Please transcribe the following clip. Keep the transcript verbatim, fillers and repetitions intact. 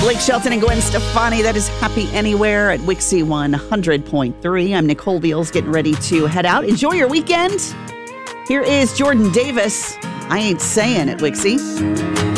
Blake Shelton and Gwen Stefani. That is Happy Anywhere at Wixie one hundred point three. I'm Nicole Beals, getting ready to head out. Enjoy your weekend. Here is Jordan Davis. I Ain't Saying at Wixie.